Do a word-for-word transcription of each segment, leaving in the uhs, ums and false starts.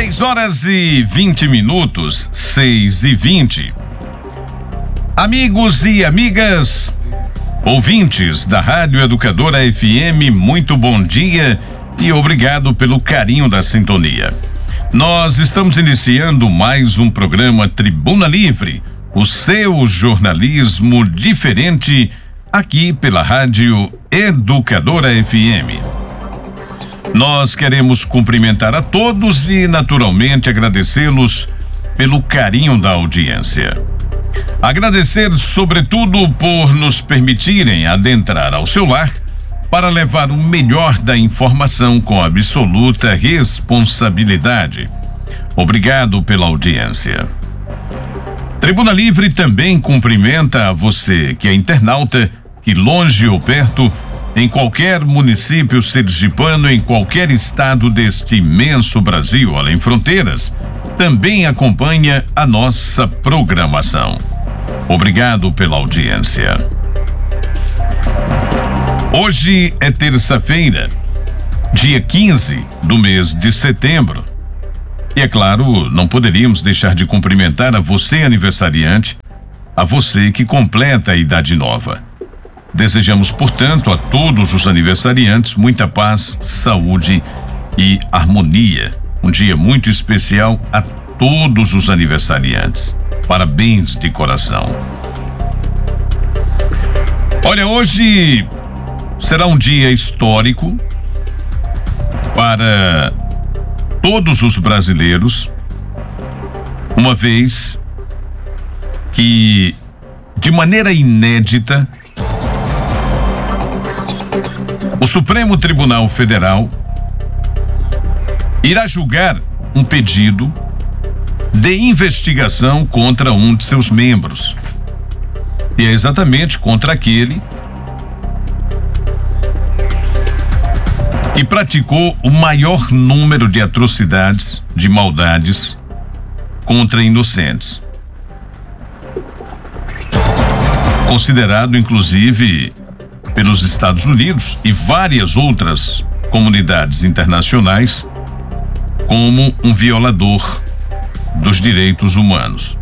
Seis horas e vinte minutos, seis e vinte. Amigos e amigas, ouvintes da Rádio Educadora F M, muito bom dia e obrigado pelo carinho da sintonia. Nós estamos iniciando mais um programa Tribuna Livre, o seu jornalismo diferente, aqui pela Rádio Educadora F M. Nós queremos cumprimentar a todos e, naturalmente, agradecê-los pelo carinho da audiência. Agradecer, sobretudo, por nos permitirem adentrar ao seu lar para levar o melhor da informação com absoluta responsabilidade. Obrigado pela audiência. Tribuna Livre também cumprimenta a você que é internauta, que longe ou perto, em qualquer município sergipano, em qualquer estado deste imenso Brasil, além fronteiras, também acompanha a nossa programação. Obrigado pela audiência. Hoje é terça-feira, dia quinze do mês de setembro. E é claro, não poderíamos deixar de cumprimentar a você aniversariante, a você que completa a idade nova. Desejamos, portanto, a todos os aniversariantes muita paz, saúde e harmonia. Um dia muito especial a todos os aniversariantes. Parabéns de coração. Olha, hoje será um dia histórico para todos os brasileiros, uma vez que, de maneira inédita, o Supremo Tribunal Federal irá julgar um pedido de investigação contra um de seus membros. E é exatamente contra aquele que praticou o maior número de atrocidades, de maldades contra inocentes. Considerado, inclusive, pelos Estados Unidos e várias outras comunidades internacionais como um violador dos direitos humanos.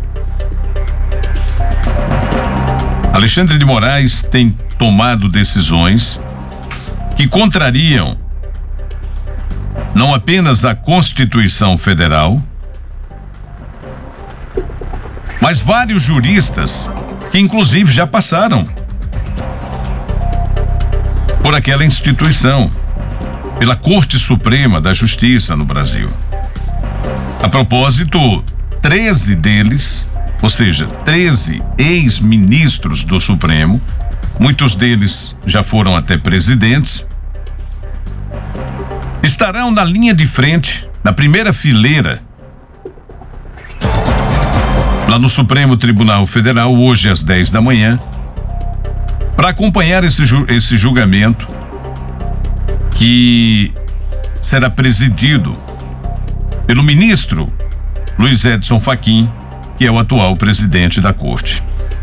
Alexandre de Moraes tem tomado decisões que contrariam não apenas a Constituição Federal, mas vários juristas que inclusive já passaram por aquela instituição, pela Corte Suprema da Justiça no Brasil. A propósito, treze deles, ou seja, treze ex-ministros do Supremo, muitos deles já foram até presidentes, estarão na linha de frente, na primeira fileira, lá no Supremo Tribunal Federal, hoje às dez da manhã, para acompanhar esse, esse julgamento que será presidido pelo ministro Luiz Edson Fachin, que é o atual presidente da Corte.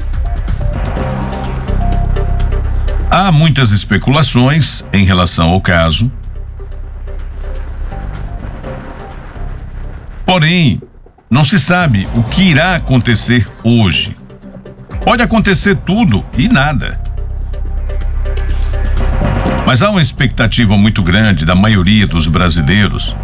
Há muitas especulações em relação ao caso, porém, não se sabe o que irá acontecer hoje. Pode acontecer tudo e nada. Mas há uma expectativa muito grande da maioria dos brasileiros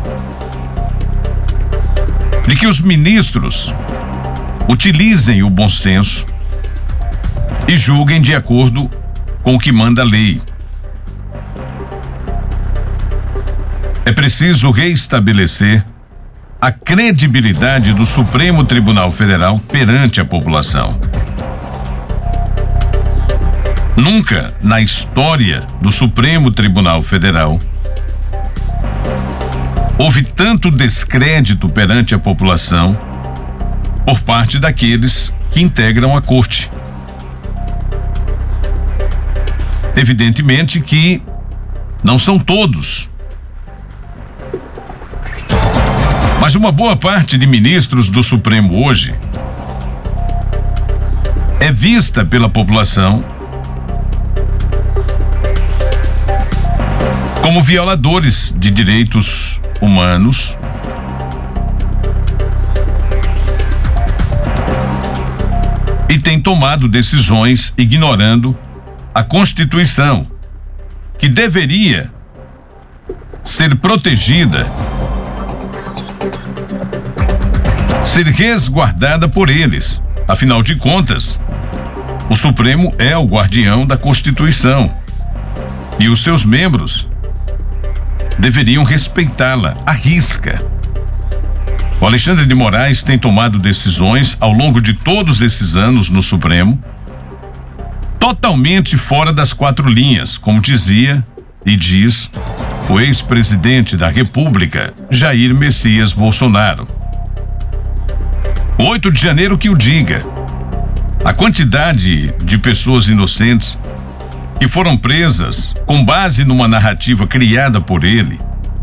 de que os ministros utilizem o bom senso e julguem de acordo com o que manda a lei. É preciso reestabelecer a credibilidade do Supremo Tribunal Federal perante a população. Nunca na história do Supremo Tribunal Federal houve tanto descrédito perante a população por parte daqueles que integram a Corte. Evidentemente que não são todos, mas uma boa parte de ministros do Supremo hoje é vista pela população como violadores de direitos humanos e tem tomado decisões ignorando a Constituição, que deveria ser protegida, ser resguardada por eles. Afinal de contas, o Supremo é o guardião da Constituição e os seus membros deveriam respeitá-la à risca. O Alexandre de Moraes tem tomado decisões ao longo de todos esses anos no Supremo, totalmente fora das quatro linhas, como dizia e diz o ex-presidente da República, Jair Messias Bolsonaro. O oito de janeiro que o diga. A quantidade de pessoas inocentes que foram presas com base numa narrativa criada por ele,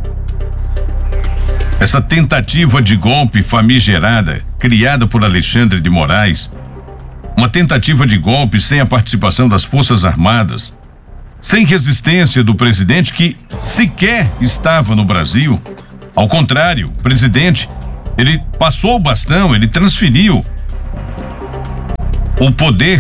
essa tentativa de golpe famigerada criada por Alexandre de Moraes, uma tentativa de golpe sem a participação das Forças Armadas, sem resistência do presidente que sequer estava no Brasil. Ao contrário, o presidente, ele passou o bastão, ele transferiu o poder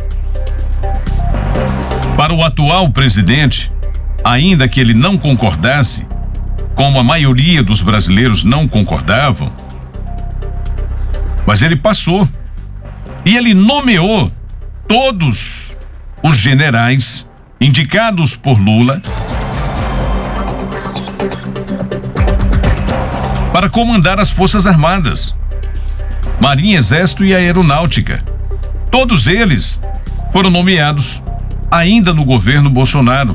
para o atual presidente, ainda que ele não concordasse, como a maioria dos brasileiros não concordavam, mas ele passou e ele nomeou todos os generais indicados por Lula para comandar as Forças Armadas, Marinha, Exército e Aeronáutica. Todos eles foram nomeados ainda no governo Bolsonaro.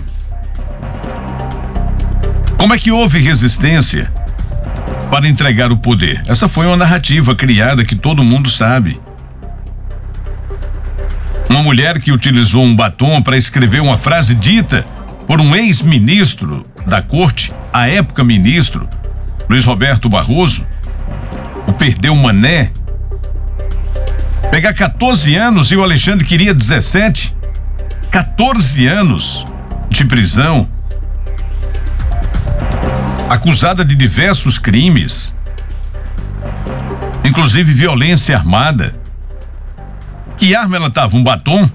Como é que houve resistência para entregar o poder? Essa foi uma narrativa criada que todo mundo sabe. Uma mulher que utilizou um batom para escrever uma frase dita por um ex-ministro da corte, à época ministro, Luiz Roberto Barroso, o perdeu mané, pegar quatorze anos e o Alexandre queria dezessete, quatorze anos de prisão, acusada de diversos crimes, inclusive violência armada. Que arma ela tava? Um batom?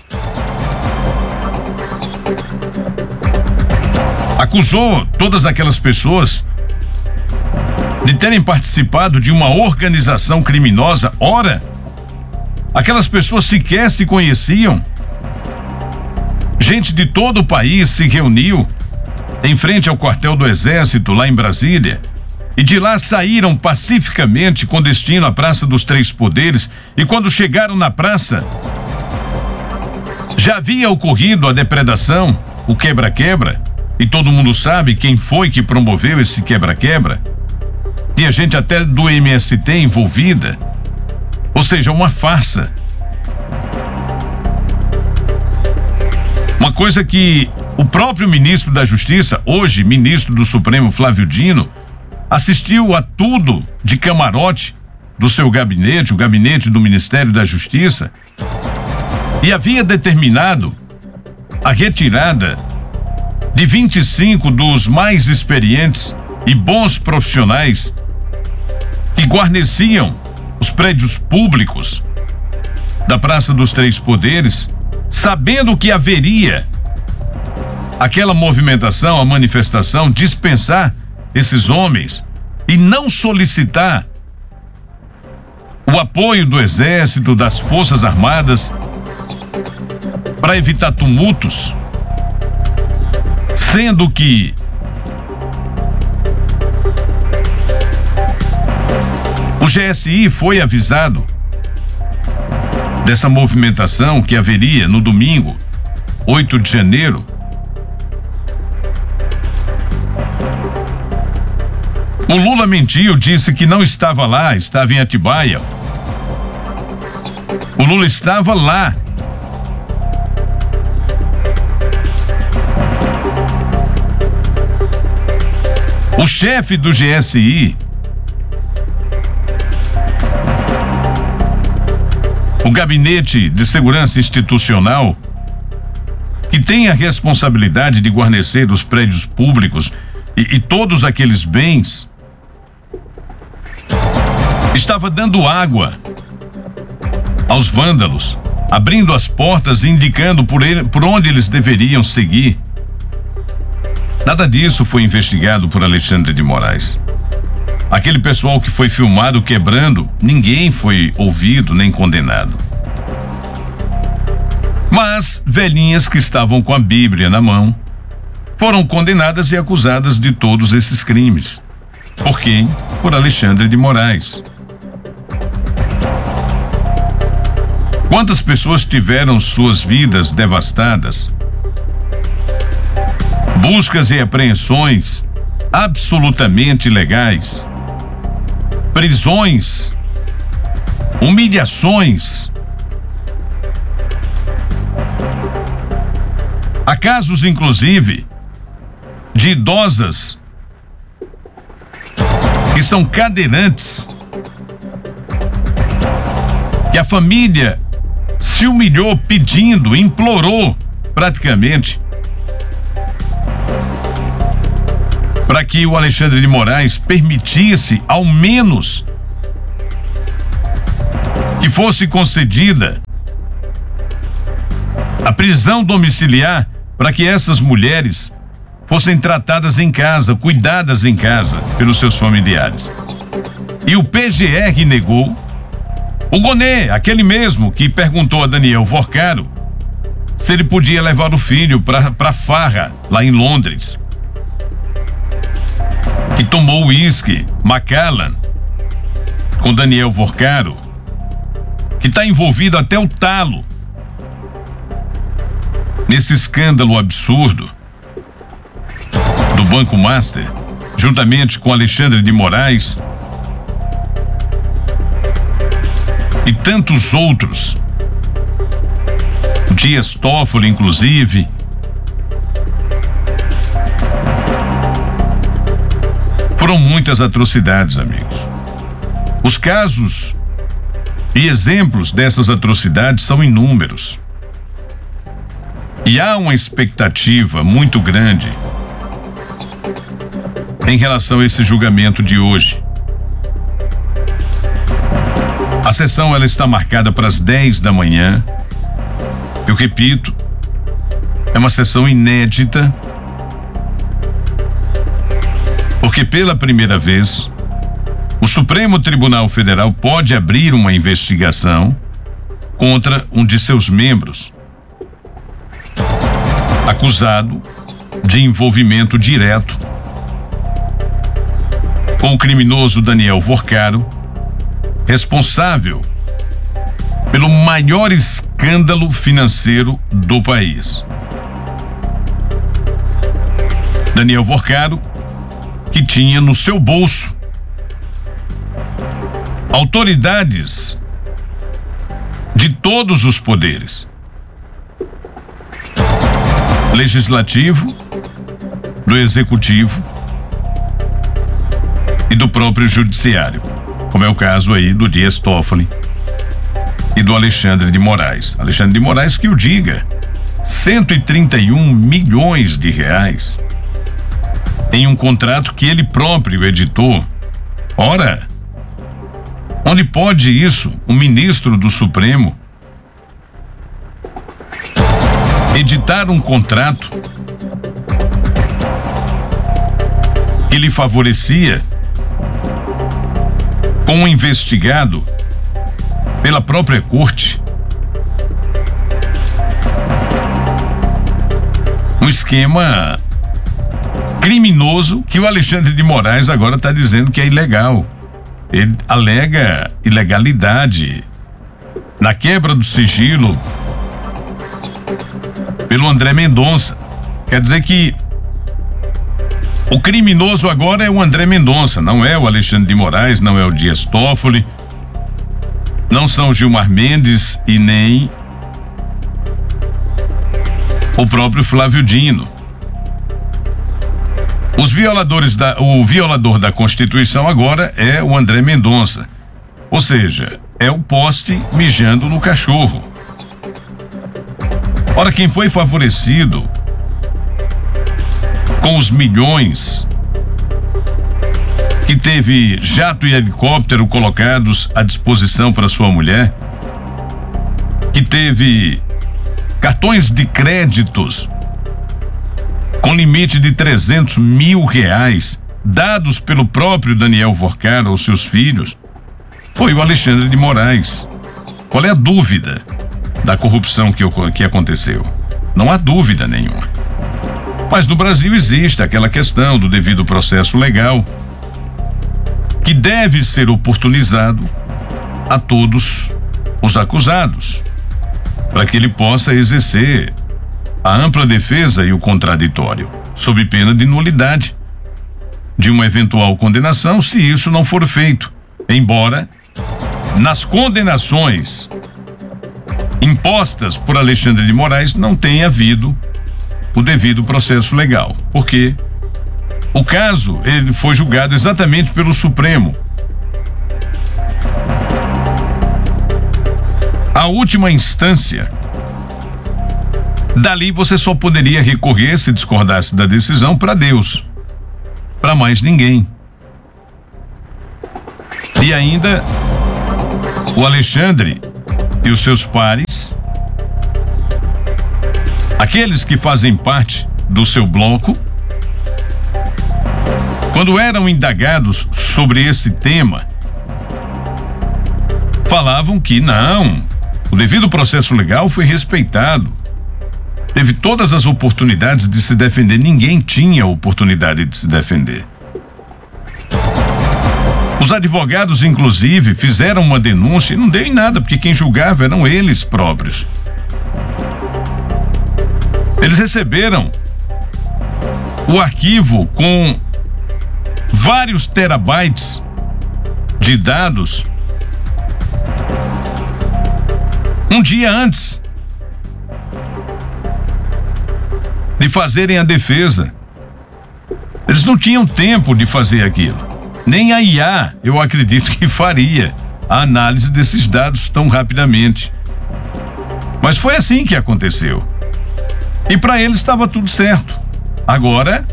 Acusou todas aquelas pessoas de terem participado de uma organização criminosa. Ora, aquelas pessoas sequer se conheciam. Gente de todo o país se reuniu em frente ao quartel do Exército, lá em Brasília, e de lá saíram pacificamente com destino à Praça dos Três Poderes, e quando chegaram na praça, já havia ocorrido a depredação, o quebra-quebra, e todo mundo sabe quem foi que promoveu esse quebra-quebra. Tinha gente até do M S T envolvida, ou seja, uma farsa. Uma coisa que o próprio ministro da Justiça, hoje ministro do Supremo, Flávio Dino, assistiu a tudo de camarote do seu gabinete, o gabinete do Ministério da Justiça, e havia determinado a retirada de vinte e cinco dos mais experientes e bons profissionais que guarneciam os prédios públicos da Praça dos Três Poderes, sabendo que haveria aquela movimentação, a manifestação, dispensar esses homens e não solicitar o apoio do Exército, das Forças Armadas, para evitar tumultos, sendo que o G S I foi avisado dessa movimentação que haveria no domingo, oito de janeiro. O Lula mentiu, disse que não estava lá, estava em Atibaia. O Lula estava lá. O chefe do G S I, o Gabinete de Segurança Institucional, que tem a responsabilidade de guarnecer os prédios públicos e, e todos aqueles bens, estava dando água aos vândalos, abrindo as portas e indicando por, ele, por onde eles deveriam seguir. Nada disso foi investigado por Alexandre de Moraes. Aquele pessoal que foi filmado quebrando, ninguém foi ouvido nem condenado. Mas velhinhas que estavam com a Bíblia na mão foram condenadas e acusadas de todos esses crimes. Por quem? Por Alexandre de Moraes. Quantas pessoas tiveram suas vidas devastadas? Buscas e apreensões absolutamente ilegais. Prisões. Humilhações. Há casos, inclusive, de idosas que são cadeirantes, que a família se humilhou pedindo, implorou praticamente para que o Alexandre de Moraes permitisse, ao menos, que fosse concedida a prisão domiciliar para que essas mulheres fossem tratadas em casa, cuidadas em casa pelos seus familiares. E o P G R negou. O Gonê, aquele mesmo que perguntou a Daniel Vorcaro se ele podia levar o filho para para farra lá em Londres, que tomou uísque Macallan com Daniel Vorcaro, que está envolvido até o talo nesse escândalo absurdo do Banco Master, juntamente com Alexandre de Moraes e tantos outros, Dias Toffoli, inclusive. Foram muitas atrocidades, amigos. Os casos e exemplos dessas atrocidades são inúmeros. E há uma expectativa muito grande em relação a esse julgamento de hoje. A sessão ela está marcada para as dez da manhã. Eu repito, é uma sessão inédita, porque pela primeira vez o Supremo Tribunal Federal pode abrir uma investigação contra um de seus membros, acusado de envolvimento direto com o criminoso Daniel Vorcaro, responsável pelo maior escândalo financeiro do país. Daniel Vorcaro, que tinha no seu bolso autoridades de todos os poderes: legislativo, do executivo e do próprio judiciário, como é o caso aí do Dias Toffoli e do Alexandre de Moraes. Alexandre de Moraes que o diga, cento e trinta e um milhões de reais em um contrato que ele próprio editou. Ora, onde pode isso, um ministro do Supremo editar um contrato que lhe favorecia com um investigado pela própria corte? Um esquema criminoso que o Alexandre de Moraes agora está dizendo que é ilegal. Ele alega ilegalidade na quebra do sigilo pelo André Mendonça. Quer dizer que o criminoso agora é o André Mendonça, não é o Alexandre de Moraes, não é o Dias Toffoli, não são o Gilmar Mendes e nem o próprio Flávio Dino. Os violadores da, o violador da Constituição agora é o André Mendonça. Ou seja, é o poste mijando no cachorro. Ora, quem foi favorecido com os milhões, que teve jato e helicóptero colocados à disposição para sua mulher, que teve cartões de créditos com limite de trezentos mil reais dados pelo próprio Daniel Vorcara aos seus filhos, foi o Alexandre de Moraes. Qual é a dúvida da corrupção que, que aconteceu? Não há dúvida nenhuma. Mas no Brasil existe aquela questão do devido processo legal, que deve ser oportunizado a todos os acusados, para que ele possa exercer a ampla defesa e o contraditório, sob pena de nulidade de uma eventual condenação, se isso não for feito. Embora nas condenações impostas por Alexandre de Moraes não tenha havido o devido processo legal, porque o caso ele foi julgado exatamente pelo Supremo. A última instância. Dali você só poderia recorrer, se discordasse da decisão, para Deus, para mais ninguém. E ainda o Alexandre e os seus pares, aqueles que fazem parte do seu bloco, quando eram indagados sobre esse tema, falavam que não, o devido processo legal foi respeitado. Teve todas as oportunidades de se defender, ninguém tinha oportunidade de se defender. Os advogados, inclusive, fizeram uma denúncia e não deu em nada, porque quem julgava eram eles próprios. Eles receberam o arquivo com vários terabytes de dados um dia antes de fazerem a defesa. Eles não tinham tempo de fazer aquilo. Nem a I A, eu acredito que faria a análise desses dados tão rapidamente. Mas foi assim que aconteceu. E para eles estava tudo certo. Agora,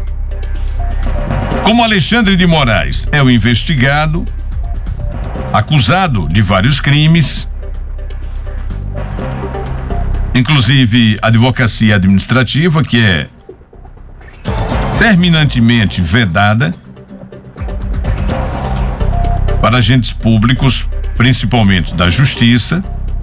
como Alexandre de Moraes é o investigado, acusado de vários crimes, inclusive advocacia administrativa, que é terminantemente vedada para agentes públicos, principalmente da justiça.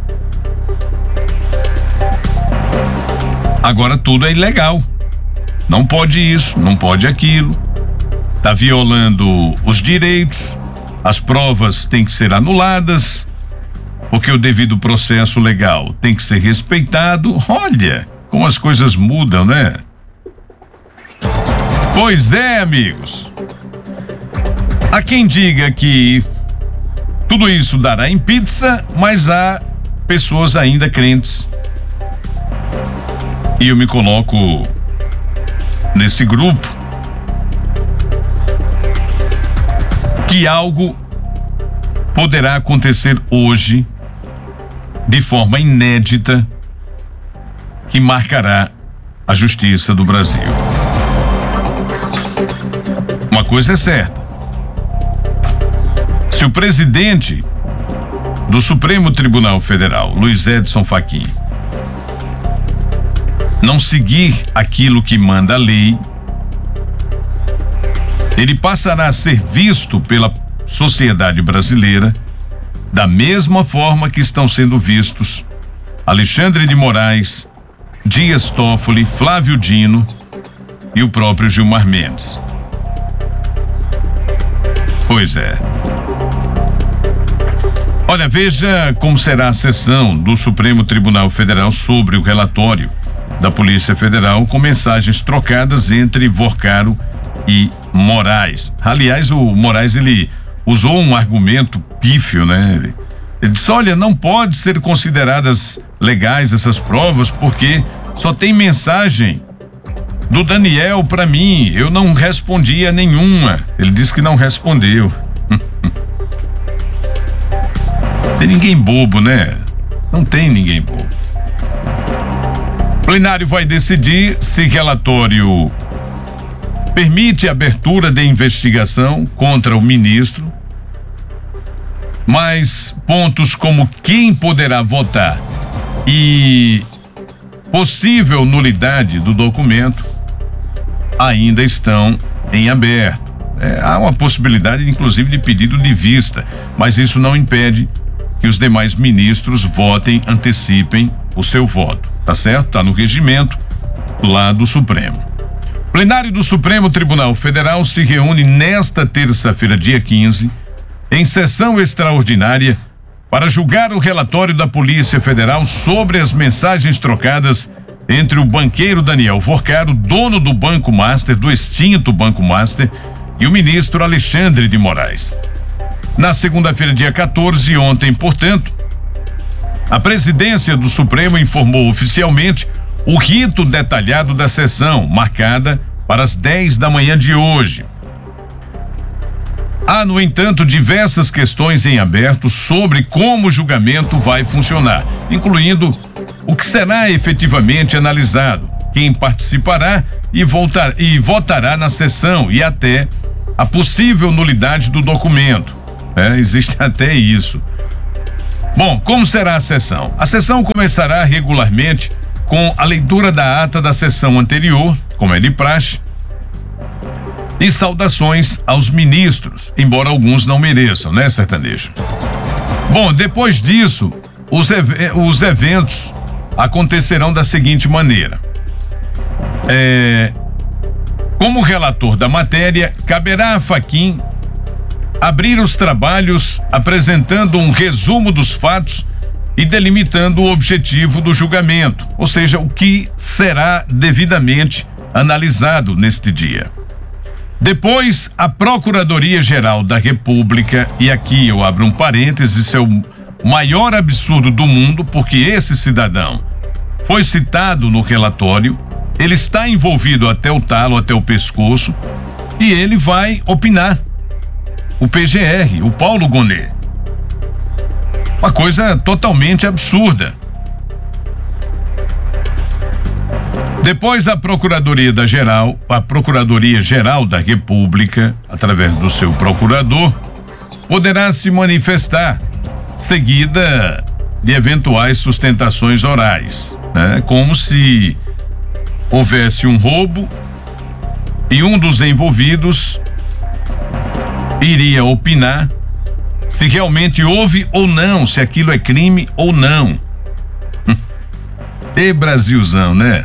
Agora tudo é ilegal. Não pode isso, não pode aquilo. Está violando os direitos, as provas têm que ser anuladas, porque o devido processo legal tem que ser respeitado. Olha como as coisas mudam, né? Pois é, amigos. Há quem diga que tudo isso dará em pizza, mas há pessoas ainda crentes. E eu me coloco nesse grupo que algo poderá acontecer hoje de forma inédita que marcará a justiça do Brasil. Uma coisa é certa: se o presidente do Supremo Tribunal Federal, Luiz Edson Fachin, não seguir aquilo que manda a lei, ele passará a ser visto pela sociedade brasileira da mesma forma que estão sendo vistos Alexandre de Moraes, Dias Toffoli, Flávio Dino e o próprio Gilmar Mendes. Pois é. Olha, veja como será a sessão do Supremo Tribunal Federal sobre o relatório da Polícia Federal, com mensagens trocadas entre Vorcaro e Moraes. Aliás, o Moraes, ele usou um argumento pífio, né? Ele disse: olha, não pode ser consideradas legais essas provas porque só tem mensagem do Daniel para mim, eu não respondi a nenhuma. Ele disse que não respondeu. Tem ninguém bobo, né? Não tem ninguém bobo. O plenário vai decidir se relatório permite a abertura de investigação contra o ministro, mas pontos como quem poderá votar e possível nulidade do documento ainda estão em aberto. É, há uma possibilidade, inclusive, de pedido de vista, mas isso não impede que os demais ministros votem, antecipem o seu voto, tá certo? Tá no regimento lá do Supremo. O plenário do Supremo Tribunal Federal se reúne nesta terça-feira, dia quinze, em sessão extraordinária, para julgar o relatório da Polícia Federal sobre as mensagens trocadas entre o banqueiro Daniel Forcaro, dono do Banco Master, do extinto Banco Master, e o ministro Alexandre de Moraes. Na segunda-feira, dia quatorze, ontem, portanto, a presidência do Supremo informou oficialmente o rito detalhado da sessão, marcada para as dez da manhã de hoje. Há, no entanto, diversas questões em aberto sobre como o julgamento vai funcionar, incluindo o que será efetivamente analisado, quem participará e, voltar, e votará na sessão e até a possível nulidade do documento. É, existe até isso. Bom, como será a sessão? A sessão começará regularmente com a leitura da ata da sessão anterior, como é de praxe, e saudações aos ministros, embora alguns não mereçam, né, sertanejo? Bom, depois disso, os, ev- os eventos acontecerão da seguinte maneira. É, como relator da matéria, caberá a Fachin abrir os trabalhos apresentando um resumo dos fatos e delimitando o objetivo do julgamento, ou seja, o que será devidamente analisado neste dia. Depois, a Procuradoria-Geral da República, e aqui eu abro um parênteses, isso é o maior absurdo do mundo, porque esse cidadão foi citado no relatório, ele está envolvido até o talo, até o pescoço, e ele vai opinar. O P G R, o Paulo Gonet. Uma coisa totalmente absurda. Depois a Procuradoria da Geral, a Procuradoria Geral da República, através do seu procurador, poderá se manifestar, seguida de eventuais sustentações orais, né? Como se houvesse um roubo e um dos envolvidos iria opinar se realmente houve ou não, se aquilo é crime ou não. E Brasilzão, né?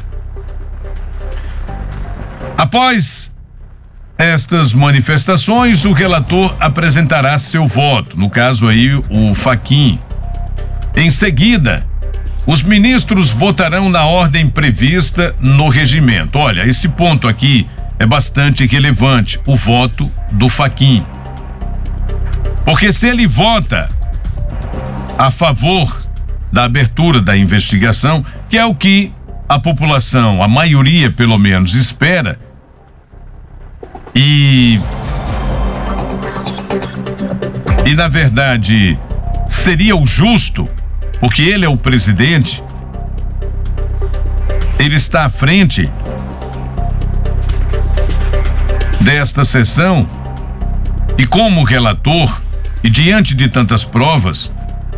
Após estas manifestações, o relator apresentará seu voto, no caso aí o Fachin. Em seguida, os ministros votarão na ordem prevista no regimento. Olha, esse ponto aqui é bastante relevante, o voto do Fachin. Porque se ele vota a favor da abertura da investigação, que é o que a população, a maioria pelo menos, espera, e e na verdade seria o justo, porque ele é o presidente, ele está à frente desta sessão e como relator, e diante de tantas provas,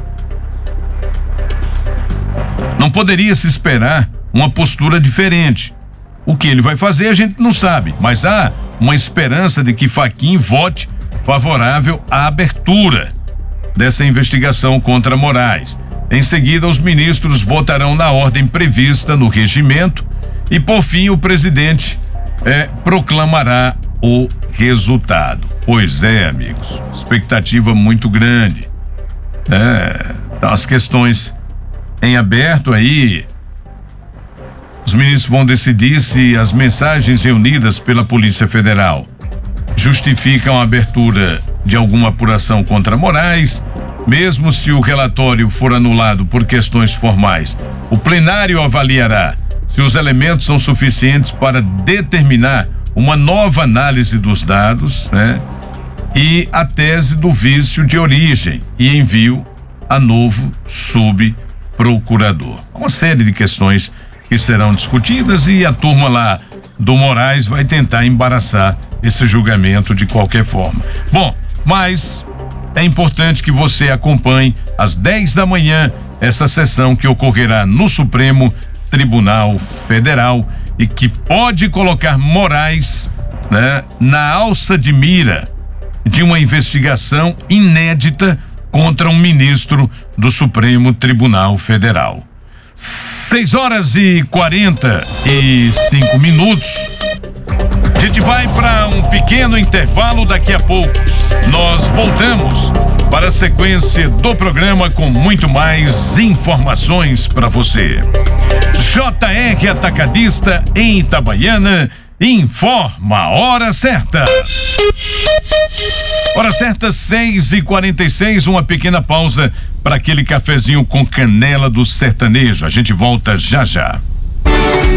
não poderia se esperar uma postura diferente. O que ele vai fazer a gente não sabe, mas há uma esperança de que Fachin vote favorável à abertura dessa investigação contra Moraes. Em seguida, os ministros votarão na ordem prevista no regimento e, por fim, o presidente é, proclamará o resultado. Pois é, amigos, expectativa muito grande. É, então as questões em aberto aí, os ministros vão decidir se as mensagens reunidas pela Polícia Federal justificam a abertura de alguma apuração contra Moraes, mesmo se o relatório for anulado por questões formais. O plenário avaliará se os elementos são suficientes para determinar uma nova análise dos dados, né? E a tese do vício de origem e envio a novo subprocurador. Uma série de questões que serão discutidas e a turma lá do Moraes vai tentar embaraçar esse julgamento de qualquer forma. Bom, mas é importante que você acompanhe às dez da manhã essa sessão que ocorrerá no Supremo Tribunal Federal e que pode colocar Moraes, né, na alça de mira de uma investigação inédita contra um ministro do Supremo Tribunal Federal. Seis horas e quarenta e cinco minutos. A gente vai para um pequeno intervalo. Daqui a pouco nós voltamos para a sequência do programa com muito mais informações para você. J R Atacadista em Itabaiana informa a hora certa. Hora certa, seis e quarenta e seis, uma pequena pausa para aquele cafezinho com canela do sertanejo. A gente volta já já.